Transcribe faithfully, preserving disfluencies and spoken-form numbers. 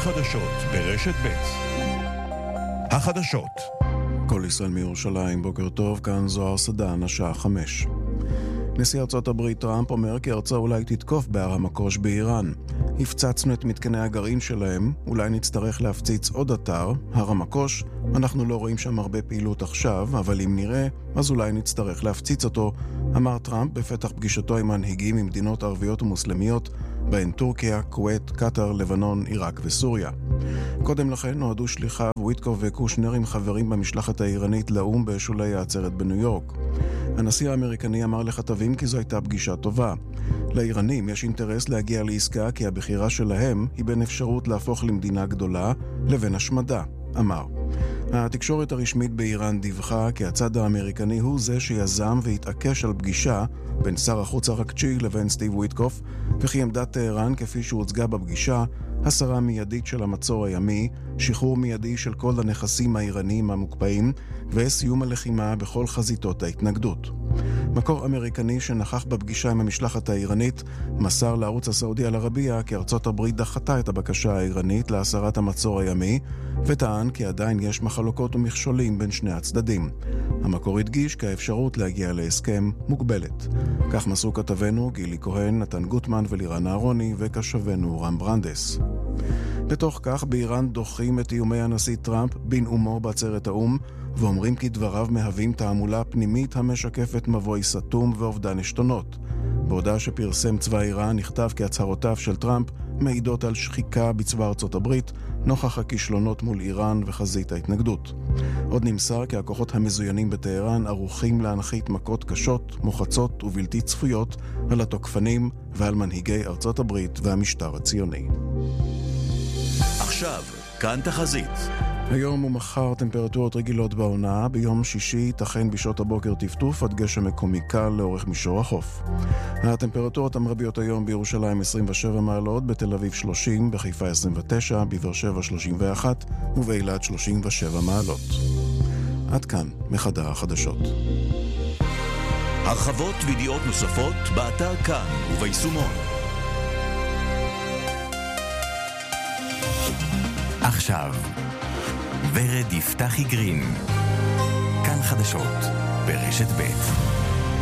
חדשות ברשת ב'. החדשות. כל ישראל מירושלים, בוקר טוב, כאן זוהר סדן, השעה חמש. נשיא ארצות הברית טראמפ אומר כי ארצה אולי תתקוף בהר המקוש באיראן. הפצצנו את מתקני הגרעין שלהם, אולי נצטרך להפציץ עוד אתר, הר המקוש. אנחנו לא רואים שם הרבה פעילות עכשיו, אבל אם נראה, אז אולי נצטרך להפציץ אותו, אמר טראמפ בפתח פגישתו עם מנהיגים ממדינות ערביות ומוסלמיות, בהן טורקיה, כווית, קטר, לבנון, עיראק וסוריה. קודם לכן נועדו שליחיו וויטקוף וקושנר עם חברים במשלחת האיראנית לאום בשולי העצרת בניו יורק. הנשיא האמריקני אמר לכתבים כי זו הייתה פגישה טובה. לאיראנים יש אינטרס להגיע לעסקה כי הבחירה שלהם היא בין אפשרות להפוך למדינה גדולה לבין השמדה, אמר. התקשורת הרשמית באיראן דיווחה כי הצד האמריקני הוא זה שיזם והתעקש על פגישה בין שר החוץ הרקצ'י לבין סטיב וויטקוף, וכי עמדת טהרן כפי שהוצגה בפגישה, הסרה מיידית של המצור הימי, שחרור מיידי של כל הנכסים האיראניים המוקפאים, וסיום הלחימה בכל חזיתות ההתנגדות. מקור אמריקני שנכח בפגישה עם המשלחת האיראנית מסר לערוץ הסעודי אל-ערבייה כי ארצות הברית דחתה את הבקשה האיראנית להסרת המצור הימי, וטען כי עדיין יש מחלוקות ומכשולים בין שני הצדדים. המקור הדגיש כי האפשרות להגיע להסכם מוגבלת. כך מסרו כתבנו גילי כהן, נתן גוטמן ולירן אהרוני, וכשבנו רם ברנדס. בתוך כך באיראן דוחים את איומי הנשיא טראמפ בנאומו בעצרת האום, ואומרים כי דבריו מהווים תעמולה פנימית המשקפת מבוי סתום ואובדן עשתונות. בהודעה שפרסם צבא איראן נכתב כי הצהרותיו של טראמפ מעידות על שחיקה בצבא ארצות הברית נוכח הכישלונות מול איראן וחזית ההתנגדות. עוד נמסר כי הכוחות המזוינים בטהרן ערוכים להנחית מכות קשות, מוחצות ובלתי צפויות על התוקפנים ועל מנהיגי ארצות הברית והמשטר הציוני. עכשיו, כאן תחזית. היום ומחר טמפרטורות רגילות בעונה, ביום שישי ייתכן בשעות הבוקר טפטוף עד גשם מקומי קל לאורך מישור החוף. הטמפרטורות המרביות היום בירושלים עשרים ושבע מעלות, בתל אביב שלושים, בחיפה עשרים ותשע, בבאר שבע שלושים ואחת ובאילת שלושים ושבע מעלות. עד כאן מחדר החדשות. הרחבות וידיעות נוספות באתר כאן וביישומון. עכשיו ורד יפתחי גרין, כאן חדשות ברשת ב'.